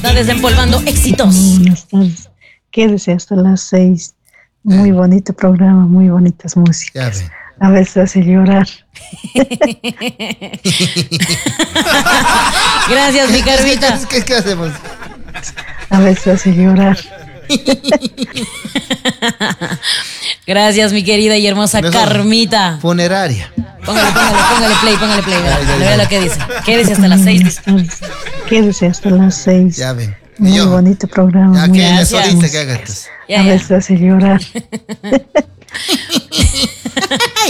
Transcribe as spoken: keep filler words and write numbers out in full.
Está desempolvando éxitos. Buenas tardes. Quédese hasta las seis. Muy bonito programa, muy bonitas músicas. A ver si hace llorar. Gracias, mi Carmita. ¿Qué, qué, qué hacemos? A ver si hace llorar. Gracias, mi querida y hermosa no, Carmita. Funeraria. Póngale, póngale, póngale play, póngale play. Le veo lo que dice. Quédese hasta las seis. Quédese hasta las seis. Ya ven. Muy yo, bonito programa. Ya muy que ella solita que haga esto. A ver si hace llorar.